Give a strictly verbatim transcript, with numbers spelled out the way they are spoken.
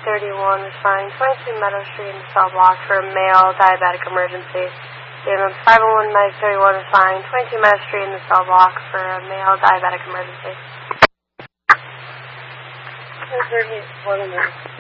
thirty-one, responding twenty-two Meadow Street in the cell block for a male diabetic emergency. E M S five oh one, Medic thirty-one, responding twenty-two Meadow Street in the cell block for a male diabetic emergency.